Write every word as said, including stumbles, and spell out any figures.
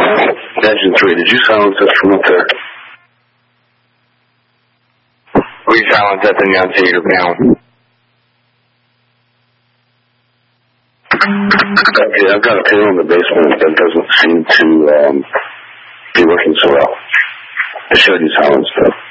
Engine three, did you silence us from up there? We silenced that thing out to you now. Okay, I've got a pin in the basement that doesn't seem to um, be working so well. I showed you silence stuff.